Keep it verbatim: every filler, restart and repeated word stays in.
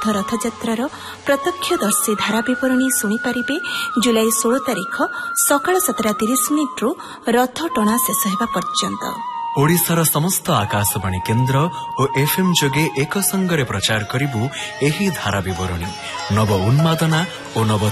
ମହାପ୍ରସିଦ୍ଧ ରଥଯାତ୍ରାର ପ୍ରତ୍ୟକ୍ଷଦର୍ଶୀ ଧାରାବିବରଣୀ ଶୁଣିପାରିବେ ଜୁଲାଇ ଷୋହଳ ତାରିଖ ସକାଳ ସାତଟା ତିରିଶ ମିନିଟ୍ରୁ ରଥ ଟଣା ଶେଷ ହେବା ପର୍ଯ୍ୟନ୍ତ। ଓଡ଼ିଶାର ସମସ୍ତ ଆକାଶବାଣୀ କେନ୍ଦ୍ର ଓ ଏଫ୍ଏମ୍ ଯୋଗେ ଏକ ସଙ୍ଗରେ ପ୍ରଚାର କରିବୁ ଏହି ଧାରାବିବରଣୀ। ନବ ଉନ୍ମାଦନା ଓ ନବ